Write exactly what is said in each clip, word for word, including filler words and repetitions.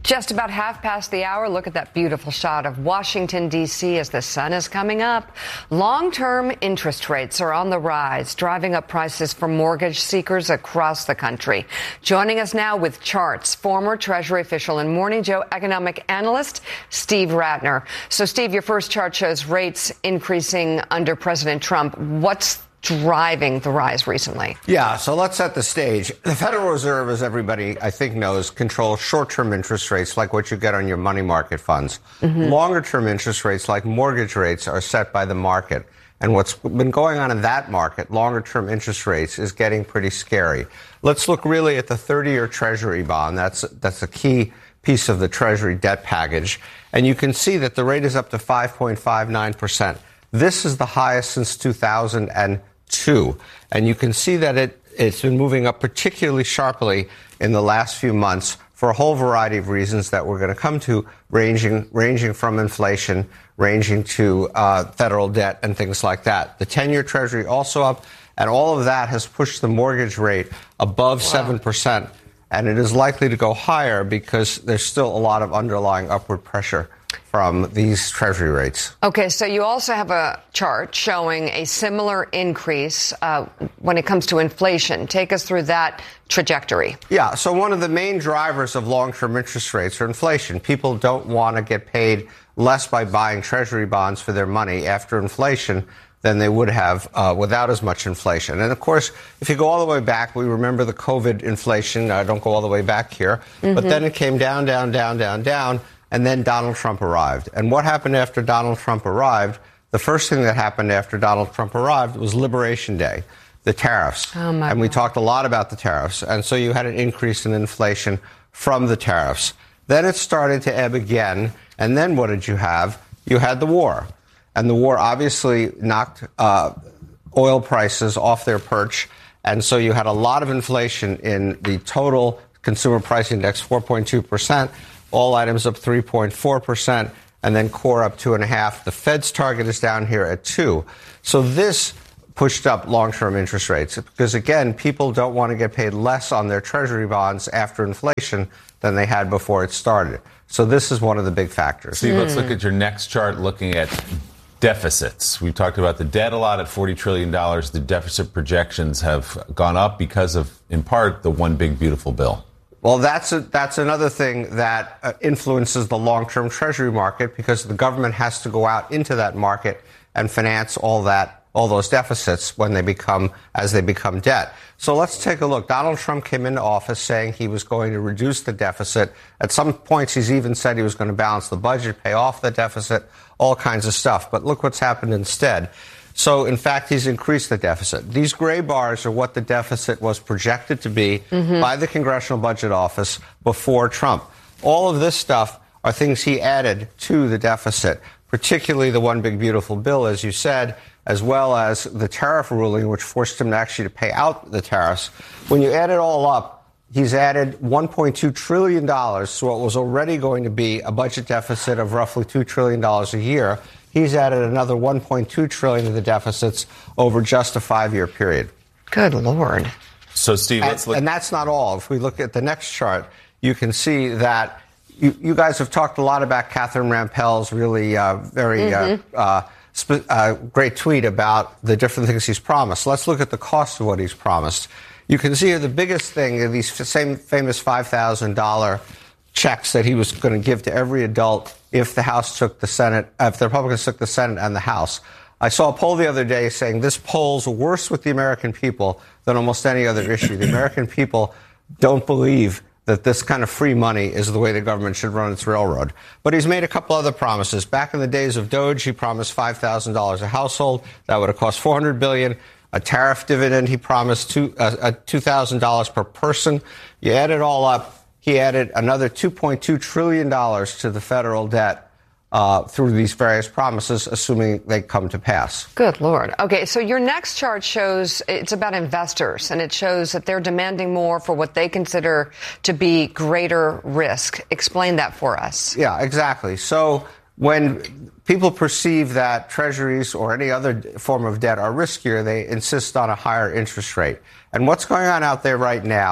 Just about half past the hour. Look at that beautiful shot of Washington, D C as the sun is coming up. Long-term interest rates are on the rise, driving up prices for mortgage seekers across the country. Joining us now with charts, former Treasury official and Morning Joe economic analyst Steve Ratner. So, Steve, your first chart shows rates increasing under President Trump. What's driving the rise recently? Yeah, so let's set the stage. The Federal Reserve, as everybody I think knows, controls short-term interest rates like what you get on your money market funds. Mm-hmm. Longer-term interest rates like mortgage rates are set by the market. And what's been going on in that market, longer-term interest rates, is getting pretty scary. Let's look really at the thirty-year Treasury bond. That's that's a key piece of the Treasury debt package. And you can see that the rate is up to five point five nine percent. This is the highest since two thousand two. And you can see that it, it's been moving up particularly sharply in the last few months for a whole variety of reasons that we're going to come to, ranging ranging from inflation, ranging to uh, federal debt and things like that. The ten-year Treasury also up, and all of that has pushed the mortgage rate above wow. seven percent. And it is likely to go higher because there's still a lot of underlying upward pressure from these Treasury rates. Okay, so you also have a chart showing a similar increase uh, when it comes to inflation. Take us through that trajectory. Yeah, so one of the main drivers of long-term interest rates are inflation. People don't want to get paid less by buying Treasury bonds for their money after inflation than they would have uh, without as much inflation. And, of course, if you go all the way back, we remember the COVID inflation. I don't go all the way back here. Mm-hmm. But then it came down, down, down, down, down. And then Donald Trump arrived. And what happened after Donald Trump arrived? The first thing that happened after Donald Trump arrived was Liberation Day, the tariffs. Oh my and we God. talked a lot about the tariffs. And so you had an increase in inflation from the tariffs. Then it started to ebb again. And then what did you have? You had the war. And the war obviously knocked uh, oil prices off their perch. And so you had a lot of inflation in the total consumer price index, four point two percent. All items up three point four percent, and then core up two point five percent. The Fed's target is down here at two. So this pushed up long-term interest rates because, again, people don't want to get paid less on their Treasury bonds after inflation than they had before it started. So this is one of the big factors. Steve, mm. let's look at your next chart looking at deficits. We've talked about the debt a lot at forty trillion dollars. The deficit projections have gone up because of, in part, the One Big Beautiful Bill. Well, that's a, that's another thing that uh, influences the long-term Treasury market because the government has to go out into that market and finance all that, all those deficits when they become, as they become debt. So let's take a look. Donald Trump came into office saying he was going to reduce the deficit. At some points, he's even said he was going to balance the budget, pay off the deficit, all kinds of stuff. But look what's happened instead. So, in fact, he's increased the deficit. These gray bars are what the deficit was projected to be mm-hmm. by the Congressional Budget Office before Trump. All of this stuff are things he added to the deficit, particularly the One Big Beautiful Bill, as you said, as well as the tariff ruling, which forced him to actually to pay out the tariffs. When you add it all up, he's added one point two trillion dollars to what was already going to be a budget deficit of roughly two trillion dollars a year. He's added another one point two trillion dollars to the deficits over just a five-year period. Good Lord. So, Steve, let's and, look. And that's not all. If we look at the next chart, you can see that you, you guys have talked a lot about Catherine Rampell's really uh, very mm-hmm. uh, uh, sp- uh, great tweet about the different things he's promised. Let's look at the cost of what he's promised. You can see here the biggest thing are these same famous five thousand dollars checks that he was going to give to every adult if the House took the Senate, uh, if the Republicans took the Senate and the House. I saw a poll the other day saying this polls worse with the American people than almost any other issue. The American people don't believe that this kind of free money is the way the government should run its railroad. But he's made a couple other promises. Back in the days of Doge, he promised five thousand dollars a household. That would have cost four hundred billion dollars. A tariff dividend, he promised two, uh, uh, two thousand dollars per person. You add it all up. He added another two point two trillion dollars to the federal debt uh, through these various promises, assuming they come to pass. Good Lord. Okay, so your next chart shows it's about investors, and it shows that they're demanding more for what they consider to be greater risk. Explain that for us. Yeah, exactly. So when people perceive that treasuries or any other form of debt are riskier, they insist on a higher interest rate. And what's going on out there right now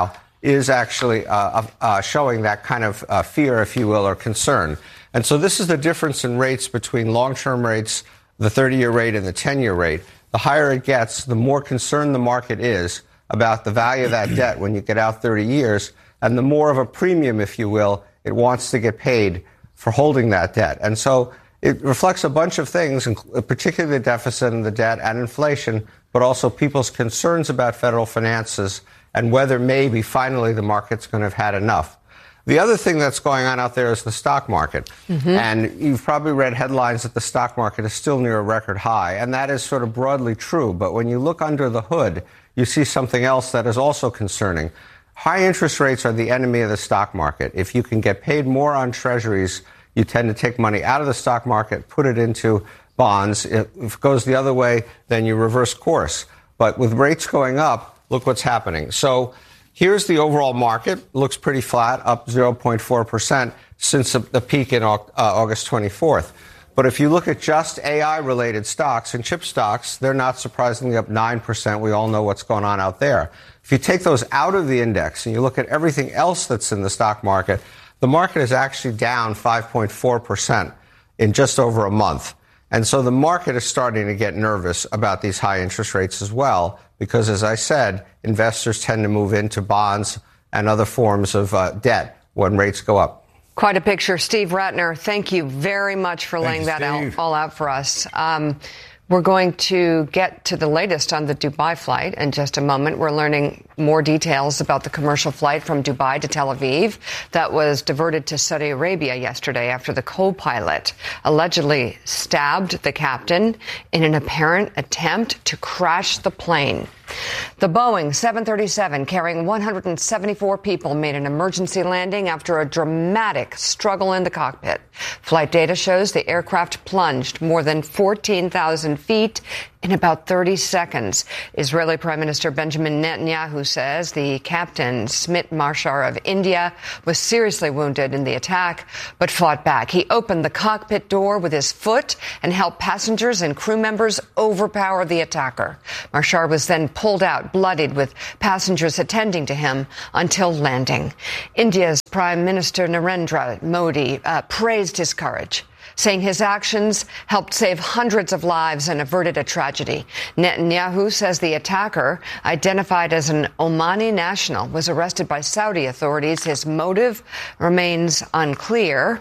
is actually uh, uh, showing that kind of uh, fear, if you will, or concern. And so this is the difference in rates between long-term rates, the thirty-year rate and the ten-year rate. The higher it gets, the more concerned the market is about the value of that debt when you get out thirty years, and the more of a premium, if you will, it wants to get paid for holding that debt. And so it reflects a bunch of things, particularly the deficit and the debt and inflation, but also people's concerns about federal finances and whether maybe finally the market's going to have had enough. The other thing that's going on out there is the stock market. Mm-hmm. And you've probably read headlines that the stock market is still near a record high. And that is sort of broadly true. But when you look under the hood, you see something else that is also concerning. High interest rates are the enemy of the stock market. If you can get paid more on treasuries, you tend to take money out of the stock market, put it into bonds. If it goes the other way, then you reverse course. But with rates going up, look what's happening. So here's the overall market. Looks pretty flat, up zero point four percent since the peak in uh, August twenty-fourth. But if you look at just A I-related stocks and chip stocks, they're not surprisingly up nine percent. We all know what's going on out there. If you take those out of the index and you look at everything else that's in the stock market, the market is actually down five point four percent in just over a month. And so the market is starting to get nervous about these high interest rates as well, because, as I said, investors tend to move into bonds and other forms of uh, debt when rates go up. Quite a picture. Steve Ratner, thank you very much for laying that out, all out for us. Um, we're going to get to the latest on the Dubai flight in just a moment. We're learning more details about the commercial flight from Dubai to Tel Aviv that was diverted to Saudi Arabia yesterday after the co-pilot allegedly stabbed the captain in an apparent attempt to crash the plane. The Boeing seven thirty-seven carrying one hundred seventy-four people made an emergency landing after a dramatic struggle in the cockpit. Flight data shows the aircraft plunged more than fourteen thousand feet in about thirty seconds. Israeli Prime Minister Benjamin Netanyahu says the captain, Smit Marshar of India, was seriously wounded in the attack, but fought back. He opened the cockpit door with his foot and helped passengers and crew members overpower the attacker. Marshar was then pulled out, bloodied, with passengers attending to him until landing. India's Prime Minister Narendra Modi uh, praised his courage, saying his actions helped save hundreds of lives and averted a tragedy. Netanyahu says the attacker, identified as an Omani national, was arrested by Saudi authorities. His motive remains unclear.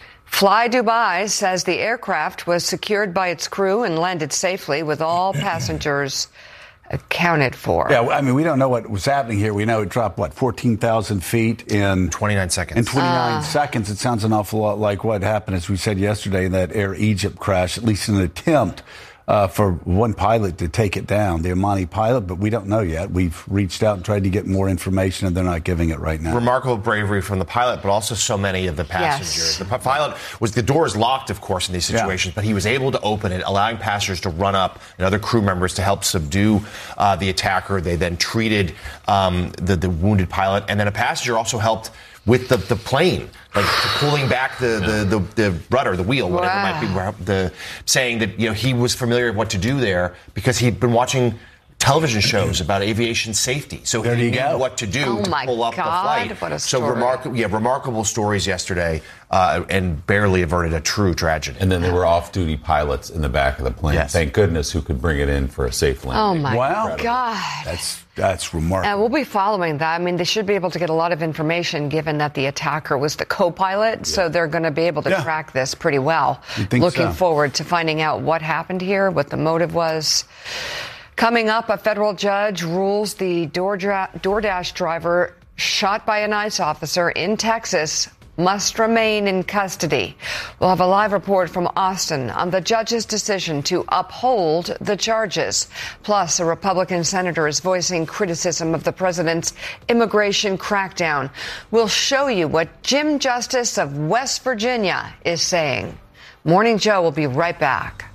Fly Dubai says the aircraft was secured by its crew and landed safely with all passengers accounted for. Yeah, I mean, we don't know what was happening here. We know it dropped, what, fourteen thousand feet in twenty-nine seconds. In twenty-nine uh, seconds. It sounds an awful lot like what happened, as we said yesterday, in that Air Egypt crash, at least an attempt uh, for one pilot to take it down, the Omani pilot, but we don't know yet. We've reached out and tried to get more information, and they're not giving it right now. Remarkable bravery from the pilot, but also so many of the passengers. Yes. The pilot was, the door is locked, of course, in these situations, yeah. but he was able to open it, allowing passengers to run up and other crew members to help subdue uh, the attacker. They then treated um, the, the wounded pilot, and then a passenger also helped with the, the plane, like pulling back the, the, the, the rudder, the wheel, whatever wow. it might be, the, saying that, you know, he was familiar with what to do there because he'd been watching television shows about aviation safety. So there he you knew go. what to do oh to pull up God, the flight. What a so story. remarkable, yeah, remarkable stories yesterday, uh, and barely averted a true tragedy. And then there were off-duty pilots in the back of the plane. Yes. Thank goodness, who could bring it in for a safe landing. Oh my wow. God. That's that's remarkable. And we'll be following that. I mean, they should be able to get a lot of information given that the attacker was the co-pilot. Yeah. So they're going to be able to yeah. track this pretty well. Looking so. forward to finding out what happened here, what the motive was. Coming up, a federal judge rules the DoorDash driver shot by an ICE officer in Texas must remain in custody. We'll have a live report from Austin on the judge's decision to uphold the charges. Plus, a Republican senator is voicing criticism of the president's immigration crackdown. We'll show you what Jim Justice of West Virginia is saying. Morning Joe will be right back.